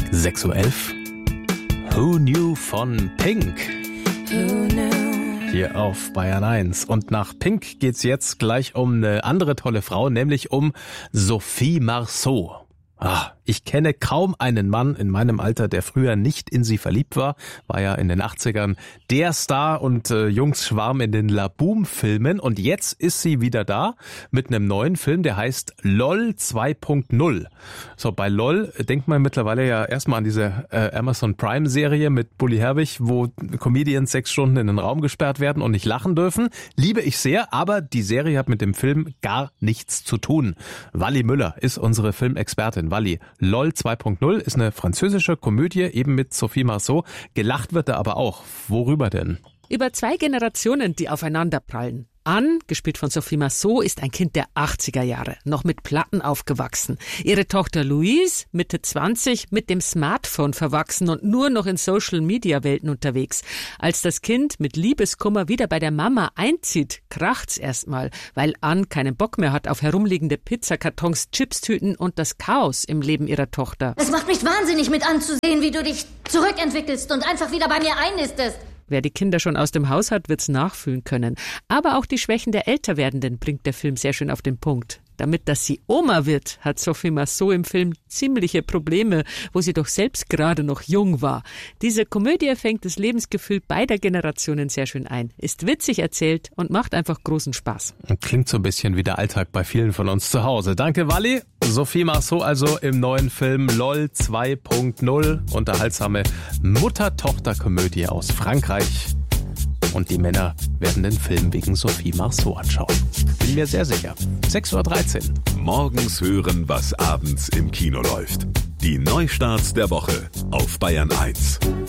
6:11 Uhr. Who Knew von Pink. Who knew? Hier auf Bayern 1. Und nach Pink geht's jetzt gleich um eine andere tolle Frau, nämlich um Sophie Marceau. Ich kenne kaum einen Mann in meinem Alter, der früher nicht in sie verliebt war. War ja in den 80ern der Star und Jungsschwarm in den Laboom-Filmen. Und jetzt ist sie wieder da mit einem neuen Film, der heißt LOL 2.0. So, bei LOL denkt man mittlerweile ja erstmal an diese Amazon Prime-Serie mit Bully Herbig, wo Comedians 6 Stunden in den Raum gesperrt werden und nicht lachen dürfen. Liebe ich sehr, aber die Serie hat mit dem Film gar nichts zu tun. Wally Müller ist unsere Filmexpertin. Wally, LOL 2.0 ist eine französische Komödie, eben mit Sophie Marceau. Gelacht wird da aber auch. Worüber denn? Über 2 Generationen, die aufeinander prallen. Anne, gespielt von Sophie Marceau, ist ein Kind der 80er Jahre, noch mit Platten aufgewachsen. Ihre Tochter Louise, Mitte 20, mit dem Smartphone verwachsen und nur noch in Social-Media-Welten unterwegs. Als das Kind mit Liebeskummer wieder bei der Mama einzieht, kracht's erstmal, weil Anne keinen Bock mehr hat auf herumliegende Pizzakartons, Chipstüten und das Chaos im Leben ihrer Tochter. Es macht mich wahnsinnig mit anzusehen, wie du dich zurückentwickelst und einfach wieder bei mir einnistest. Wer die Kinder schon aus dem Haus hat, wird's nachfühlen können. Aber auch die Schwächen der Älterwerdenden bringt der Film sehr schön auf den Punkt. Damit, dass sie Oma wird, hat Sophie Marceau im Film ziemliche Probleme, wo sie doch selbst gerade noch jung war. Diese Komödie fängt das Lebensgefühl beider Generationen sehr schön ein, ist witzig erzählt und macht einfach großen Spaß. Klingt so ein bisschen wie der Alltag bei vielen von uns zu Hause. Danke, Wally. Sophie Marceau also im neuen Film LOL 2.0. Unterhaltsame Mutter-Tochter-Komödie aus Frankreich. Und die Männer werden den Film wegen Sophie Marceau anschauen. Bin mir sehr sicher. 6:13 Uhr. Morgens hören, was abends im Kino läuft. Die Neustarts der Woche auf Bayern 1.